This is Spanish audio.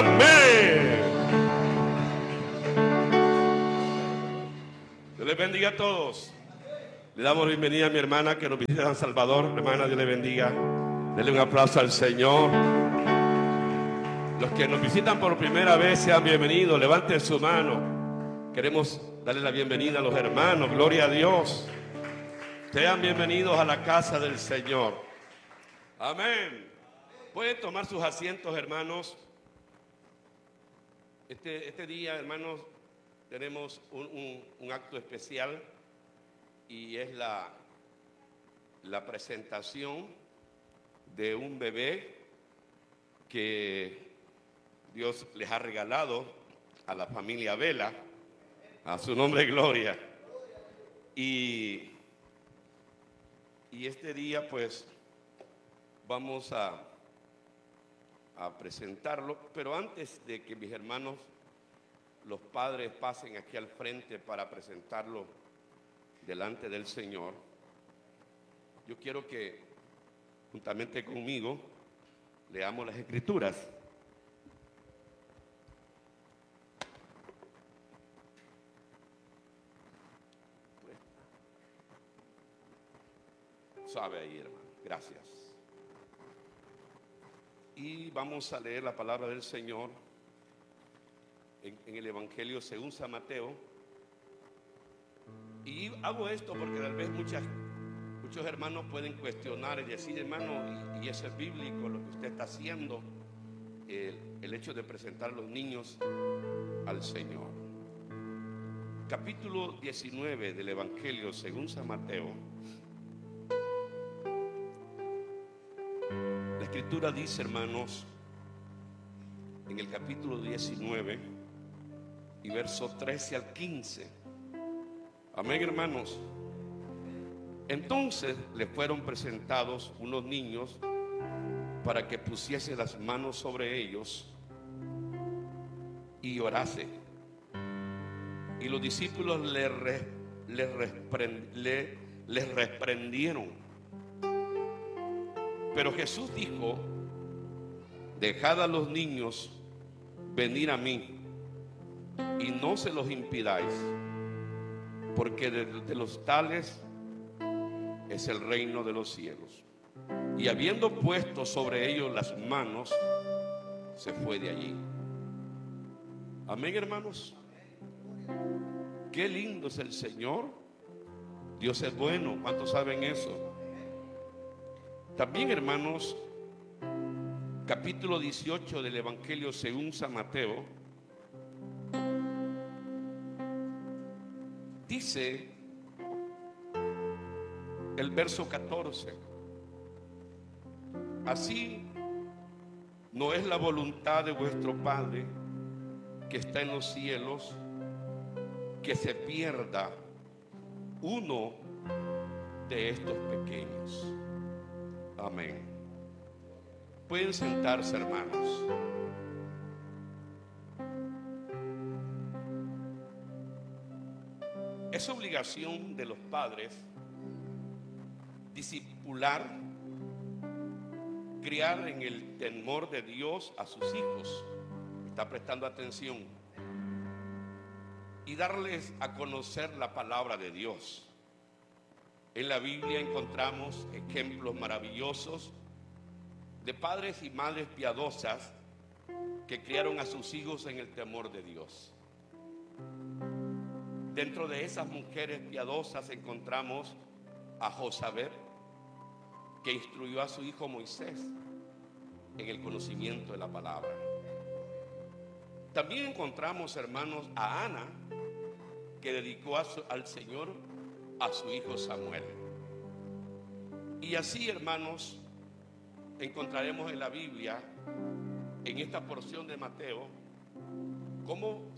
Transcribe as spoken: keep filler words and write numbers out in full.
Amén. Dios les bendiga a todos. Le damos bienvenida a mi hermana que nos visita en San Salvador. Hermana, Dios le bendiga. Denle un aplauso al Señor. Los que nos visitan por primera vez, sean bienvenidos. Levanten su mano. Queremos darle la bienvenida a los hermanos. Gloria a Dios. Sean bienvenidos a la casa del Señor. Amén. Pueden tomar sus asientos, hermanos. Este, este día, hermanos, tenemos un, un, un acto especial y es la, la presentación de un bebé que Dios les ha regalado a la familia Vela, a su nombre gloria. Y, y este día pues vamos a, a presentarlo, pero antes de que mis hermanos, los padres, pasen aquí al frente para presentarlo delante del Señor, yo quiero que juntamente conmigo leamos las Escrituras. Sabe ahí, hermano. Gracias. Y vamos a leer la palabra del Señor en, en el Evangelio según San Mateo. Y hago esto porque tal vez muchas, muchos hermanos pueden cuestionar y decir, hermano, y, y eso es bíblico lo que usted está haciendo, el, el hecho de presentar a los niños al Señor. Capítulo diecinueve del Evangelio según San Mateo. La Escritura dice, hermanos, en el capítulo diecinueve y verso trece al quince. Amén, hermanos. Entonces le fueron presentados unos niños para que pusiese las manos sobre ellos y orase. Y los discípulos le, re, le, reprend, le les reprendieron. Pero Jesús dijo: dejad a los niños venir a mí y no se los impidáis, porque de, de los tales es el reino de los cielos. Y habiendo puesto sobre ellos las manos, se fue de allí. Amén, hermanos. Qué lindo es el Señor. Dios es bueno. ¿Cuántos saben eso? También, hermanos, capítulo dieciocho del Evangelio según San Mateo, dice el verso catorce: así no es la voluntad de vuestro Padre que está en los cielos que se pierda uno de estos pequeños. Amén. Pueden sentarse, hermanos. Es obligación de los padres discipular, criar en el temor de Dios a sus hijos. ¿Está prestando atención? Y darles a conocer la palabra de Dios. En la Biblia encontramos ejemplos maravillosos de padres y madres piadosas que criaron a sus hijos en el temor de Dios. Dentro de esas mujeres piadosas encontramos a Josabet, que instruyó a su hijo Moisés en el conocimiento de la palabra. También encontramos, hermanos, a Ana, que dedicó a su, al Señor a su hijo Samuel. Y así, hermanos, encontraremos en la Biblia, en esta porción de Mateo, cómo